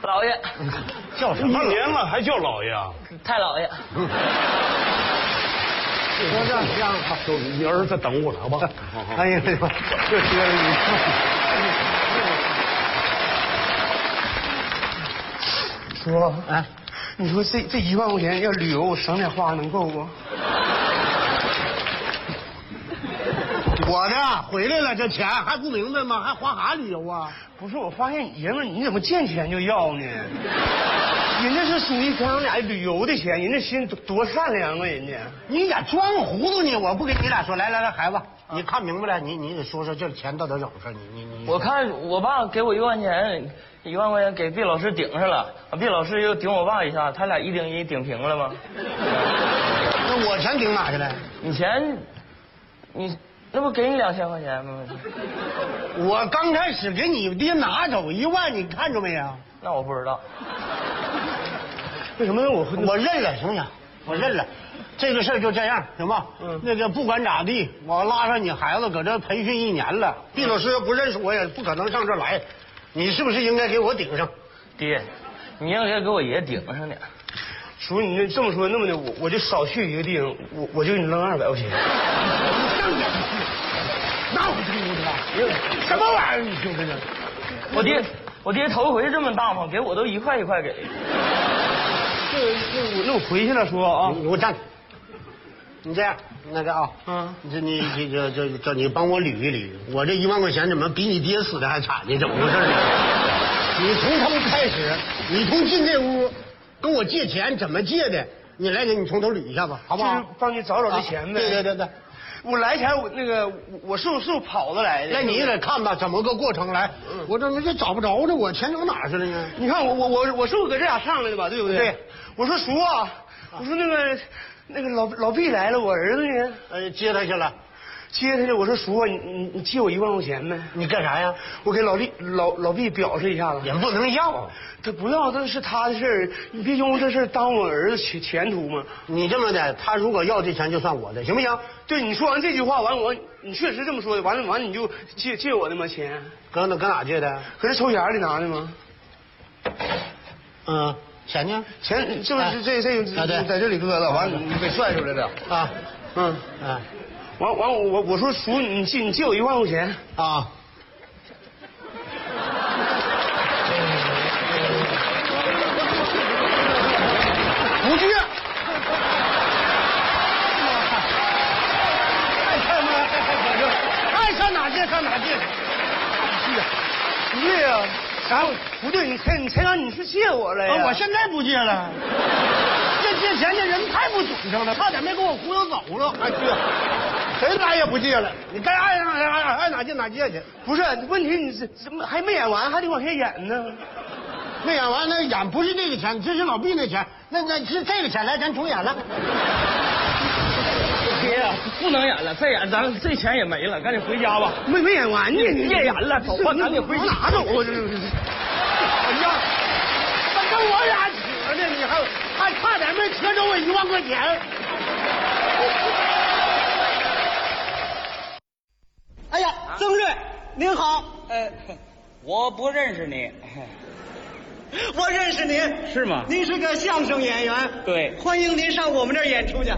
老爷， 叫什么？1年了还叫老爷啊？ 太老爷。 说这样，就你儿子等我了，好吧？ 哎呀，这车里。 叔，哎，你说这1万块钱要旅游，我省点花能够不？ 我呢，回来了，这钱还不明白吗？还花啥旅游啊？ 不是，我发现爷们你怎么见钱就要呢？人家是属于咱俩旅游的钱，人家心多善良啊，人家。 你俩装糊涂呢！我不跟你俩说，来，孩子，你看明白了，你得说这钱到底怎么回事？你。 我看我爸给我1万块钱，1万块钱给毕老师顶上了，毕老师又顶我爸一下，他俩1顶1顶平了吗？ 那我钱顶哪去了？ 你钱，你那不给你2000块钱吗？ 我刚开始给你爹拿走1万，你看着没有？ 那我不知道。 为什么我认了，行不行？我认了，这个事儿就这样，行吧？那个不管咋地，我拉上你孩子搁这培训1年了，毕老师要不认识我，也不可能上这儿来。你是不是应该给我顶上？ 爹，你应该给我爷顶上点。 叔，你这么说，那么的，我就少去一个地方，我就给你扔200块钱。 你上哪去？那我真不知道，什么玩意儿？你听着呢？ 我爹头回这么大方，给我都1块1块给。 那我回去了，叔啊， 你给我站。你这样，那个啊，你帮我捋一捋，我这1万块钱怎么比你爹死的还惨呢？怎么回事呢？你从头开始，你从进这屋跟我借钱怎么借的？你来给你从头捋一下吧，好不好？ 就是帮你找这钱呗。 对。 我来前我是不是跑着来的？ 那你也得看吧，怎么个过程来？我这找不着呢，我钱整哪去了呢？ 你看我是不是搁这俩上来的吧？对不对？ 对。 我说叔啊，我说那个老毕来了，我儿子呢？ 接他去了。 接他去，我说叔啊，你借我1万块钱呗？ 你干啥呀？ 我给老毕表示一下子。 也不能要。 他不要，这是他的事儿，你别因为这事儿耽误我儿子前途嘛。 你这么的，他如果要这钱就算我的，行不行？ 对，你说完这句话完你确实这么说的，完了你就借我的吗？钱？ 搁哪借的？ 搁这抽匣里拿的吗？ 钱呢？ 钱就是这在这里搁的，完了你给拽出来的啊。完我说叔，你借我1万块钱啊。不借。爱上哪借上哪借。 不对呀，啥不对？你才让你是借我了呀？ 我现在不借了。这借钱的人太不准成了，差点没给我忽悠走了。谁来也不借了，你该爱哪借哪借去。 不是，问题你怎么还没演完，还得往下演呢？ 没演完，那演不是这个钱，这是老毕那钱，那是这个钱，来咱重演了。 爹呀，不能演了，再演咱这钱也没了，赶紧回家吧。 没演完呢，你别演了，走吧，赶紧回家。 拿走啊！这哎呀，那跟我俩扯呢，你还差点没扯走我1万块钱。 哎呀，曾瑞，您好。 我不认识你。 我认识您。 是吗？ 您是个相声演员。 对。 欢迎您上我们这儿演出去。